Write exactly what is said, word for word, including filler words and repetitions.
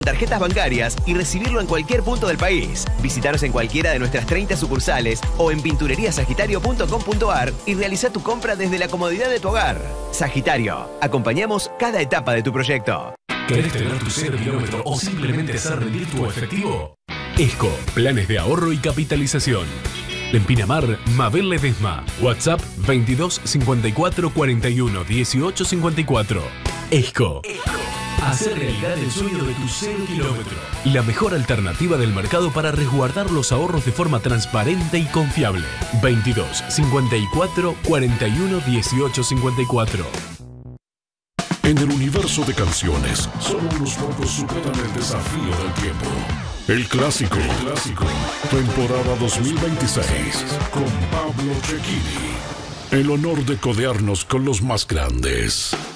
tarjetas bancarias y recibirlo en cualquier punto del país. Visítanos en cualquiera de nuestras treinta sucursales o en pinturería sagitario punto com punto ar y realiza tu compra desde la comodidad de tu hogar. Sagitario, acompañamos cada etapa de tu proyecto. ¿Querés tener tu cero kilómetro o simplemente hacer rendir tu efectivo? ESCO, planes de ahorro y capitalización. En Pinamar, Mabel Ledesma. WhatsApp veintidós cincuenta y cuatro cuarenta y uno dieciocho cincuenta y cuatro. ESCO. Hacer realidad el sueño de tu cero kilómetro. La mejor alternativa del mercado para resguardar los ahorros de forma transparente y confiable. veintidós cincuenta y cuatro cuarenta y uno dieciocho cincuenta y cuatro. En el universo de canciones, solo unos pocos superan el desafío del tiempo. El clásico, el clásico, temporada dos mil veintiséis, con Pablo Cecchini. El honor de codearnos con los más grandes.